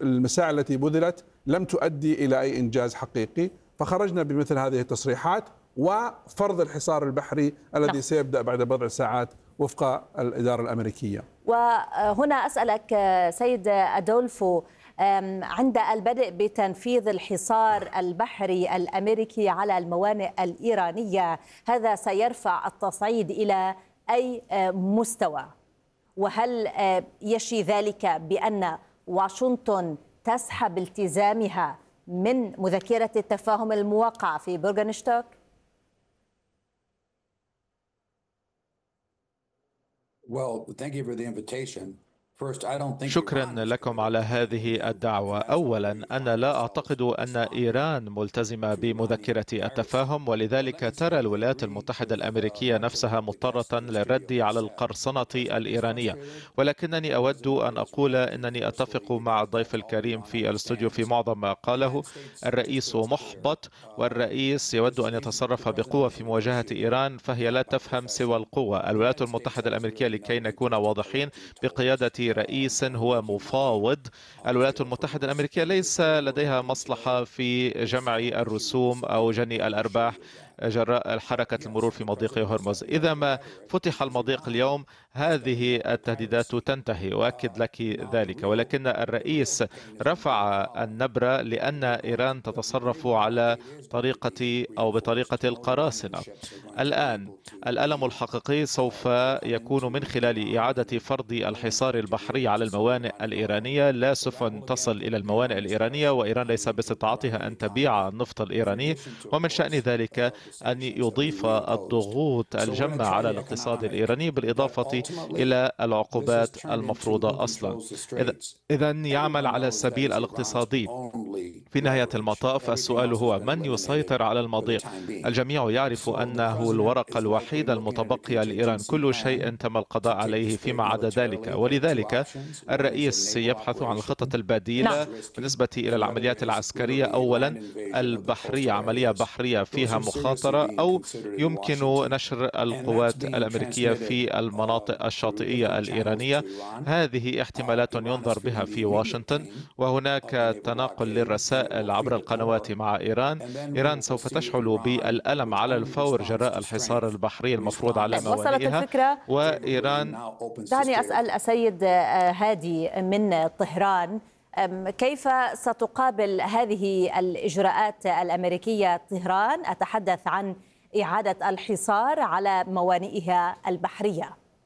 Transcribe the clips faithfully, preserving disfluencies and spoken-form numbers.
المساعي التي بذلت لم تؤدي إلى أي إنجاز حقيقي، فخرجنا بمثل هذه التصريحات وفرض الحصار البحري الذي نعم. سيبدأ بعد بضع ساعات وفق الإدارة الأمريكية. وهنا أسألك سيد أدولفو، عند البدء بتنفيذ الحصار البحري الأمريكي على الموانئ الإيرانية، هذا سيرفع التصعيد إلى أي مستوى؟ وهل يشي ذلك بأن واشنطن تسحب التزامها من مذكرة التفاهم الموقعة في بورغنشتوك؟ Well, thank you for the invitation. First, I don't think شكرا لكم على هذه الدعوة. أولا، أنا لا أعتقد أن إيران ملتزمة بمذكرة التفاهم، ولذلك ترى الولايات المتحدة الأمريكية نفسها مضطرة للرد على القرصنة الإيرانية. ولكنني أود أن أقول أنني أتفق مع الضيف الكريم في الاستوديو في معظم ما قاله. الرئيس محبط، والرئيس يود أن يتصرف بقوة في مواجهة إيران، فهي لا تفهم سوى القوة. الولايات المتحدة الأمريكية، لكي نكون واضحين، بقيادة رئيس هو مفاوض. الولايات المتحدة الأمريكية ليس لديها مصلحة في جمع الرسوم أو جني الأرباح جراء حركة المرور في مضيق هرمز. إذا ما فتح المضيق اليوم هذه التهديدات تنتهي، أؤكد لك ذلك. ولكن الرئيس رفع النبرة لأن إيران تتصرف على طريقة أو بطريقة القراصنة. الآن الألم الحقيقي سوف يكون من خلال إعادة فرض الحصار البحري على الموانئ الإيرانية. لا سفن تصل إلى الموانئ الإيرانية، وإيران ليس باستطاعتها أن تبيع النفط الإيراني، ومن شأن ذلك أن يضيف الضغوط الجمة على الاقتصاد الإيراني بالإضافة إلى العقوبات المفروضة أصلا. إذا يعمل على السبيل الاقتصادي. في نهاية المطاف السؤال هو من يسيطر على المضيق. الجميع يعرف أنه الورقة الوحيدة المتبقية لإيران، كل شيء تم القضاء عليه فيما عدا ذلك. ولذلك الرئيس يبحث عن الخطة البديلة بالنسبة إلى العمليات العسكرية. أولا البحرية، عملية بحرية فيها مخاطرة، أو يمكن نشر القوات الأمريكية في المناطق الشاطئية الإيرانية. هذه احتمالات ينظر بها في واشنطن، وهناك تناقل للرسائل عبر القنوات مع إيران. إيران سوف تشعل بالألم على الفور جراء الحصار البحري المفروض على موانئها. وإيران، دعني أسأل السيد هادي من طهران، كيف ستقابل هذه الإجراءات الأمريكية طهران؟ أتحدث عن إعادة الحصار على موانئها البحرية.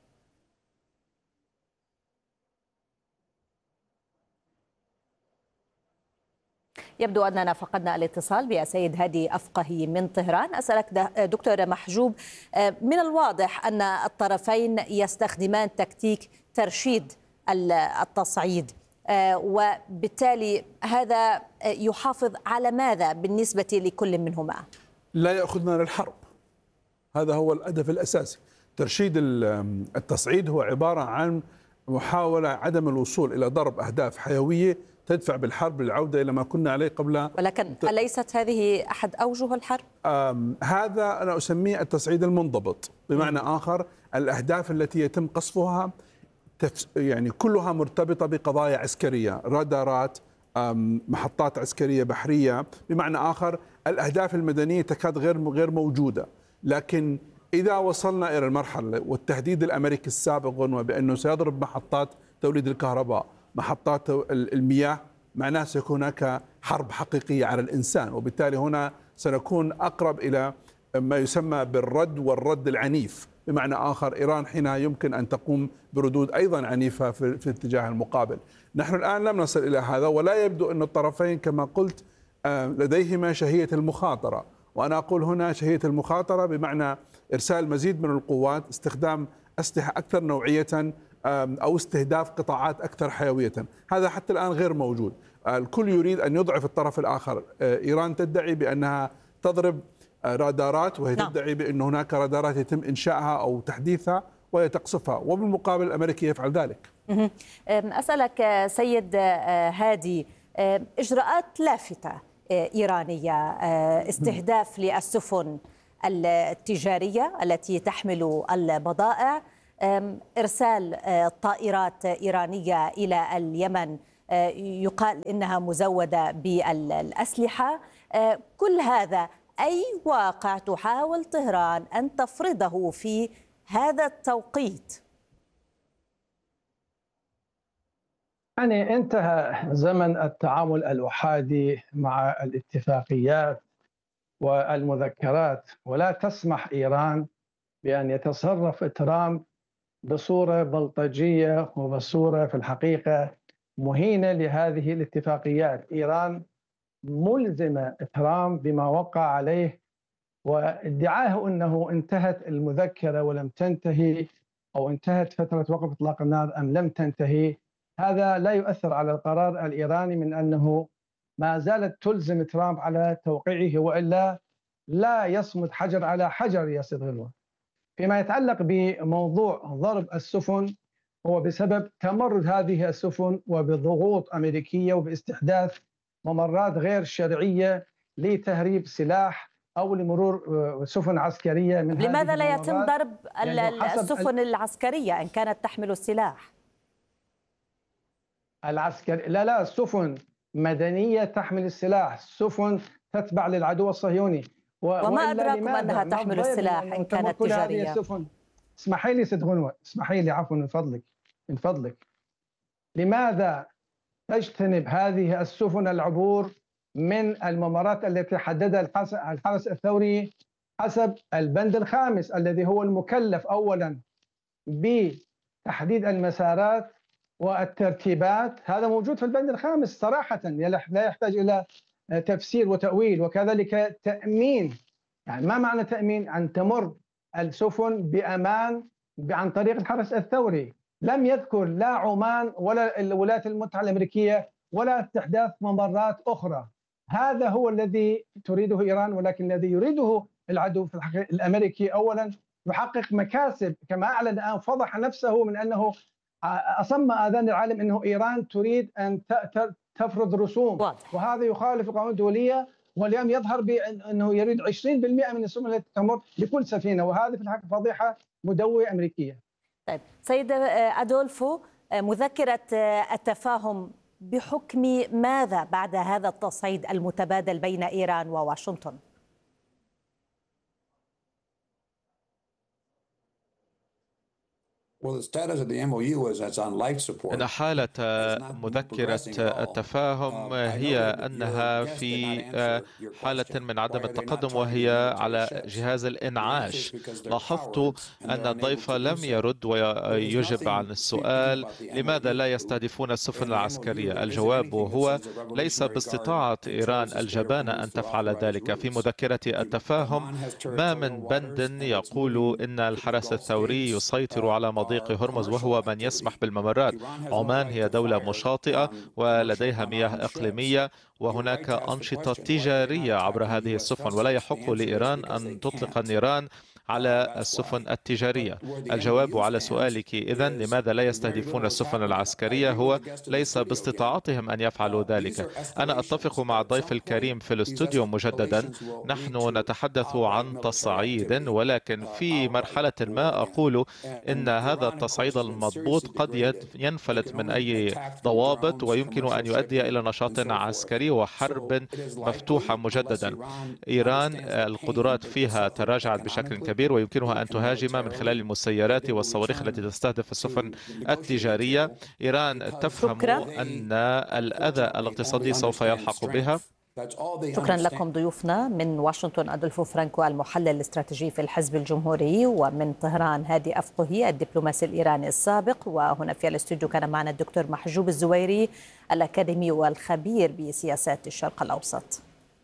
يبدو أننا فقدنا الاتصال بالسيد هادي أفقهي من طهران. أسألك دكتور محجوب، من الواضح أن الطرفين يستخدمان تكتيك ترشيد التصعيد، وبالتالي هذا يحافظ على ماذا بالنسبة لكل منهما؟ لا يأخذنا للحرب، هذا هو الهدف الأساسي. ترشيد التصعيد هو عبارة عن محاولة عدم الوصول إلى ضرب أهداف حيوية تدفع بالحرب للعودة إلى ما كنا عليه قبل. ولكن أليست هذه أحد أوجه الحرب؟ هذا أنا أسميه التصعيد المنضبط. بمعنى آخر، الأهداف التي يتم قصفها يعني كلها مرتبطة بقضايا عسكرية، رادارات، محطات عسكرية بحرية. بمعنى آخر، الأهداف المدنية تكاد غير غير موجودة. لكن إذا وصلنا إلى المرحلة والتهديد الأمريكي السابق بأنه سيضرب محطات توليد الكهرباء، محطات المياه، معناه سيكون هناك حرب حقيقية على الإنسان. وبالتالي هنا سنكون أقرب إلى ما يسمى بالرد والرد العنيف. بمعنى آخر، إيران حينها يمكن أن تقوم بردود أيضا عنيفة في, في الاتجاه المقابل. نحن الآن لم نصل إلى هذا، ولا يبدو أن الطرفين كما قلت لديهما شهية المخاطرة. وأنا أقول هنا شهية المخاطرة بمعنى إرسال مزيد من القوات، استخدام أسلحة أكثر نوعية، أو استهداف قطاعات أكثر حيوية. هذا حتى الآن غير موجود. الكل يريد أن يضعف الطرف الآخر. إيران تدعي بأنها تضرب رادارات، وهي نعم. تدعي بأن هناك رادارات يتم إنشائها أو تحديثها وهي تقصفها، وبالمقابل الأمريكي يفعل ذلك. أسألك سيد هادي، إجراءات لافتة إيرانية، استهداف للسفن التجارية التي تحمل البضائع، إرسال طائرات إيرانية إلى اليمن يقال إنها مزودة بالأسلحة. كل هذا أي واقع تحاول طهران أن تفرضه في هذا التوقيت؟ يعني انتهى زمن التعامل الأحادي مع الاتفاقيات والمذكرات، ولا تسمح إيران بأن يتصرف ترامب بصورة بلطجية وبصورة في الحقيقة مهينة لهذه الاتفاقيات. إيران ملزمة ترامب بما وقع عليه، وادعاه أنه انتهت المذكرة ولم تنتهي، أو انتهت فترة وقف إطلاق النار أم لم تنتهي، هذا لا يؤثر على القرار الإيراني من أنه ما زالت تلزم ترامب على توقيعه، وإلا لا يصمد حجر على حجر يا سيد غلوة. فيما يتعلق بموضوع ضرب السفن، هو بسبب تمرد هذه السفن وبضغوط أمريكية وباستحداث ممرات غير شرعية لتهريب سلاح أو لمرور سفن عسكرية من هذه لماذا لا يتم الممرات؟ ضرب يعني السفن العسكرية إن كانت تحمل السلاح؟ العسكري لا لا سفن مدنية تحمل السلاح، سفن تتبع للعدو الصهيوني. وما أدراكم أنها تحمل السلاح إن كانت تجارية؟ اسمحي لي ست غنوة، اسمحي لي عفوا من فضلك من فضلك لماذا تجتنب هذه السفن العبور من الممرات التي حددها الحرس الثوري حسب البند الخامس الذي هو المكلف أولا بتحديد المسارات والترتيبات؟ هذا موجود في البند الخامس صراحة، لا يحتاج إلى تفسير وتأويل. وكذلك تأمين، يعني ما معنى تأمين؟ أن تمر السفن بأمان عن طريق الحرس الثوري. لم يذكر لا عمان ولا الولايات المتحدة الأمريكية ولا استحداث ممرات أخرى. هذا هو الذي تريده إيران، ولكن الذي يريده العدو في الحقيقة الأمريكي أولا يحقق مكاسب، كما أعلن الآن فضح نفسه من أنه أصم آذان العالم أنه إيران تريد أن تفرض رسوم، وهذا يخالف القوانين الدولية. واليوم يظهر بأنه يريد عشرين بالمئة من السفن التي تمر لكل سفينة، وهذه في الحقيقة فضيحة مدوية أمريكية. طيب سيد أدولفو، مذكرة التفاهم بحكم ماذا بعد هذا التصعيد المتبادل بين إيران وواشنطن؟ إن حالة مذكرة التفاهم هي أنها في حالة من عدم التقدم، وهي على جهاز الإنعاش. لاحظت أن الضيف لم يرد ويجب عن السؤال لماذا لا يستهدفون السفن العسكرية. الجواب هو ليس باستطاعة إيران الجبانة أن تفعل ذلك. في مذكرة التفاهم ما من بند يقول إن الحرس الثوري يسيطر على مضيق هرمز وهو من يسمح بالممرات. عمان هي دولة مشاطئة ولديها مياه إقليمية، وهناك أنشطة تجارية عبر هذه السفن، ولا يحق لإيران أن تطلق النيران على السفن التجارية. الجواب على سؤالك إذن لماذا لا يستهدفون السفن العسكرية هو ليس باستطاعتهم أن يفعلوا ذلك. أنا أتفق مع الضيف الكريم في الاستوديو مجددا، نحن نتحدث عن تصعيد، ولكن في مرحلة ما أقول إن هذا التصعيد المضبوط قد ينفلت من أي ضوابط ويمكن أن يؤدي إلى نشاط عسكري وحرب مفتوحة مجددا. إيران القدرات فيها تراجعت بشكل كبير، ويمكنها أن تهاجم من خلال المسيرات والصواريخ التي تستهدف السفن التجارية. إيران تفهم أن الأذى الاقتصادي سوف يلحق بها. شكرا لكم ضيوفنا من واشنطن أدولفو فرانكو المحلل الاستراتيجي في الحزب الجمهوري، ومن طهران هادي أفقهي الدبلوماسي الإيراني السابق، وهنا في الاستوديو كان معنا الدكتور محجوب الزويري الأكاديمي والخبير بسياسات الشرق الأوسط.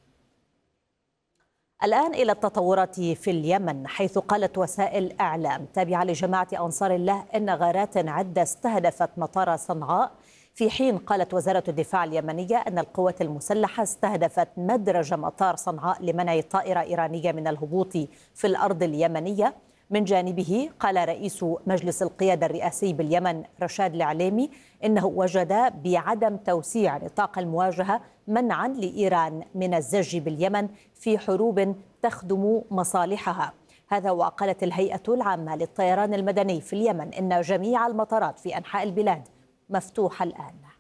الآن إلى التطورات في اليمن، حيث قالت وسائل إعلام تابعة لجماعة أنصار الله إن غارات عدة استهدفت مطار صنعاء، في حين قالت وزارة الدفاع اليمنية أن القوات المسلحة استهدفت مدرج مطار صنعاء لمنع طائرة إيرانية من الهبوط في الأرض اليمنية. من جانبه قال رئيس مجلس القيادة الرئاسي باليمن رشاد العليمي إنه وجد بعدم توسيع نطاق المواجهة منعا لإيران من الزج باليمن في حروب تخدم مصالحها. هذا وقالت الهيئة العامة للطيران المدني في اليمن إن جميع المطارات في أنحاء البلاد مفتوحة الآن.